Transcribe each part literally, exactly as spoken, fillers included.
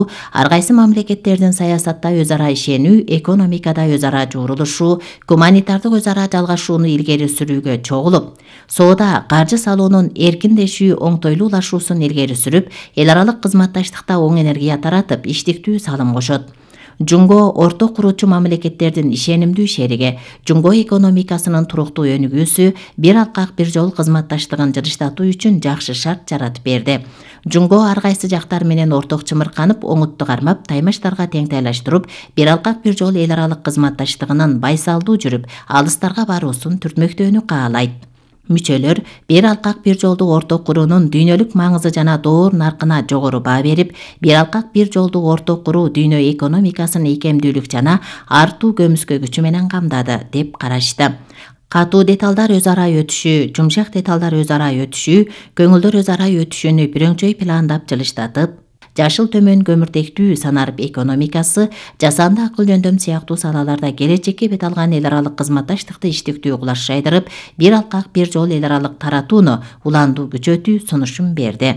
ар кайсы мамлекеттердин саясатта өз ара ишенүү, экономикада өз ара жуурулушуу, гуманитардык өз ара жалгашууну илгери сүрүүгө чогулуп, соода, каржы салуунун эркиндешүү, оңтойлуулашуусун илгери сүрүп, эл аралык кызматташтыкта оң энергия таратып, иштиктүү салым кошот. Жумго орток куруучу мамлекеттердин ишенимдүү шериги, Жумго экономикасынын туруктуу өнүгүүсү, бир алкак бир жол кызматташтыгын жылыштатуу үчүн жакшы шарт жаратып берди. Жумго ар кайсы жактар менен орток чымырканып, оңутту кармап, таймаштарга теңтайлаштырып, бир алкак бир жол эл аралык кызматташтыгынын байсалдуу жүрүп, алыстарга баруусун түртмөктөөнү каалайт. Мүчөлөр бир алкак бир жолду орток куруунун дүйнөлүк маңызы жана доор наркына жогору баа берип, бир алкак бир жолду орток куруу дүйнө экономикасын ийкемдүүлүк жана артуу көмүскө күчү менен камдады деп карашты. Катуу деталдар өз ара өтүшүү, жумшак деталдар өз ара өтүшүү, көңүлдөр өз ара өтүшүүнү бирөңчөй пландап жылыштатып, жашыл төмөн көмүртектүү санарып экономикасы, жасанды акыл жөндөм сыяктуу салаларда келечекке бет алган эл аралык кызматташтыкты иштиктүү кулаш жайдырып, бир алкак бир жол эл аралык таратууну уландуу күчөтүү сунушун берди.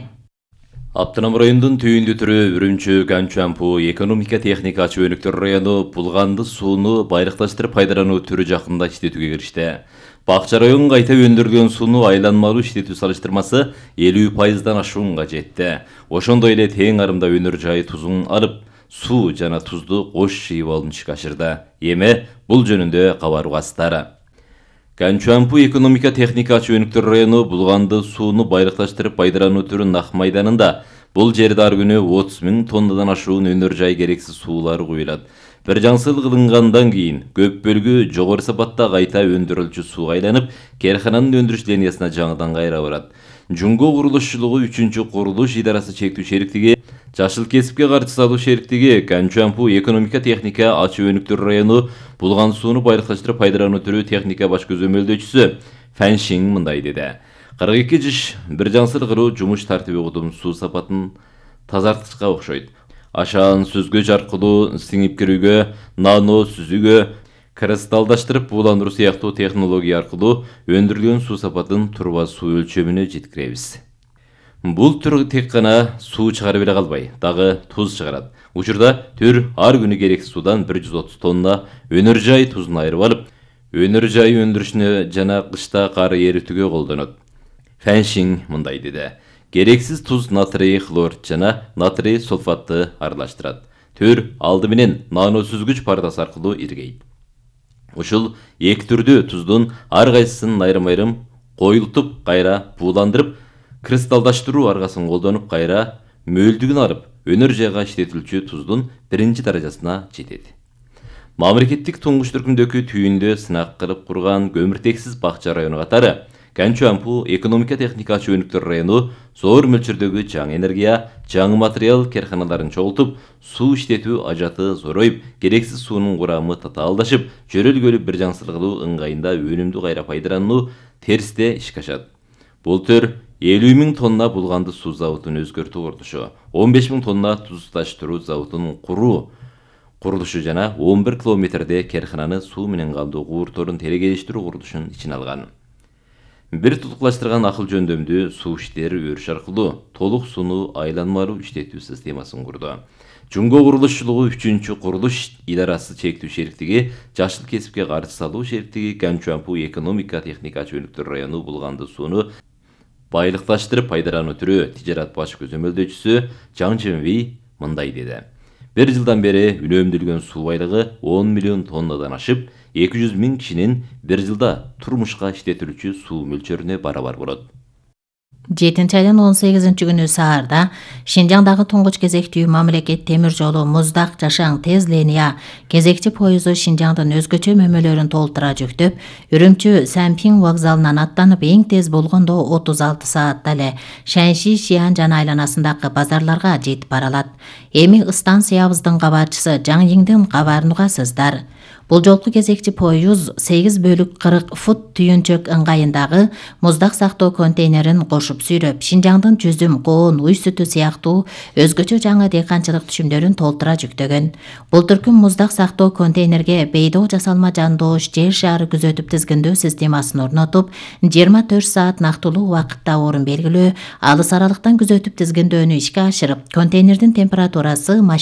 Аптанам районунун түйүндү түрү Үрүмчү Ганчуампу экономика техника чөбөлүктөр району булганды сууну байракташтырып пайдалануу түрү жакында иштетүүгө киришти. Бакча районун кайта өндүрүлгөн сууну айланмалуу иштетүү салыштырмасы элүү пайыздан ашуунга жетти. Ошондой эле тең арымда өнөр жай тузун алып, суу жана тузду кош жыйып алууну ишке ашырды. Эми бул жөнүндө кабар угасыздар. Ганчуампу экономика техника чөбөлүктөр району булганды сууну байракташтырып пайдалануу түрү нак майданында. Бул жерде ар күнү отуз миң тоннадан ашуун өнөр жай керексиз суулар куюлат. Бир жаңсыл кылынгандан кийин көп бөлүгү жогору сапатта кайта өндүрүлчү сууга айланып, кээрхананын өндүрүш линиясына жаңыдан кайра барат. Жумго курулушчулугу үчүнчү курулуш идарасы чектүү шериктиги, Жашыл кесипке каршы салуу шериктиги Ганчуампу экономика техника чөбөлүктөр району булган сууну байракташтырып пайдалануу түрү техника баш көзөмөлдөөчүсү Фэн Шинг мындай деди. кырк эки жыш бир жаңсыл кыруу жумуш тартиби кудум суу сапатын тазартышка окшойт. Ашаан сүзгүч аркылуу сиңип кирүүгө, нано сүзүүгө, кристалдаштырып бууландыруу сыяктуу технология аркылуу өндүрүлгөн суу сапатын турба суу өлчөмүнө жеткиребиз. Бул түр тек гана суу чыгарып эле калбай, дагы туз чыгарат. Учурда түр ар күнү керексиз суудан бир жүз отуз тонна өнөр жай тузун айырып алып, өнөр жай өндүрүшүнө жана кышта кар эритүүгө колдонот. Фэн Шинг мындай деди. Керексиз туз натрий хлор жана натрий сульфатты аралаштырат. Түр алды менен нано сүзгүч партасы аркылуу иргейт. Ушул эки түрдүү туздун ар кайсысын айрым-айрым коюлтуп, кайра бууландырып, кристалдаштыруу аргасын колдонуп, кайра мөлдүгүн алып, өнөр жайга иштетилчү туздун биринчи даражасына жетет. Мамлекеттик туңгуч түркүмдөгү түйүндө сынак кылып курган көмүртексиз бакча району катары Ганчуампу экономика техника чөбөлүктөр району зор мөлчөрдөгү жаңы энергия, жаңы материал керханаларын чогултуп, суу иштетүү ажаты зоройуп, керексиз суунун курамы татаалдашып, жөрөлгөлү бир жаңсыл кылуу ыңгайында өнүмдү кайра пайдалануу терсте ишке ашат. Бул төр элүү миң тонна булганды суу заводун өзгөртүү курулушу, он беш миң тонна туз таштыруу заводунун куруу курулушу жана он бир километрде керхананы суу менен камдоо куурторун телегелештирүү курулушун ичине алган. Бир тутуклаштырган акыл жөндөмдүү суу иштери өрүш аркылуу толук сууну айланмалуу иштетүү системасын курду. Жумго курулушчулугу үчүнчү курулуш идарасы чектүү шериктиги, Жашыл кесипке каршы салуу шериктиги Ганчуампу экономика техника чөбөлүктөр району булганды сууну байлыкташтырып пайдалануу түрү тижарат баш көзөмөлдөөчүсү Жаң Чжэнвэй мындай деди. Бир жылдан бери үнөмдөлгөн суу байлыгы он миллион тоннадан ашып, эки жүз миң кишинин бир жылда турмушка иштетилүүчү суу мөлчөрүнө барабар болот. жетинчи айдын он сегизинчи күнү саарда Шинжаңдагы туңгуч кезектүү мамлекет темир жолу Муздак Жашаң тез линия кезекчи поезу Шинжаңдын өзгөчө мөмөлөрүн толтура жүктөп, Үрүмчү Сянпиң вокзалынан аттанып эң тез болгондо отуз алты саатта эле Шаньши, Шиан жана айланасындагы базарларга жетип бара алат. Эми станциябыздын кабарчысы Жаң Йиңдин кабарын угасыздар. Бул жолку кезекчи поюз сегиз бөлүк кырк фут түйүнчөк ыңгайындагы муздак сактоо контейнерин кошуп сүйрөп, Шинжаңдын жүзүм, коон, уй сүтү сыяктуу өзгөчө жаңы дыйканчылык түшүмдөрүн толтура жүктөгөн. Бул түркүм муздак сактоо контейнерге бейдоо жасалма жандоош жер шаары күзөтүп тизгиндөө системасын орнотуп, жыйырма төрт саат нактылуу убакытта орун белгилөө, алыс аралыктан күзөтүп тизгиндөөнү ишке ашырып, контейнердин температурасы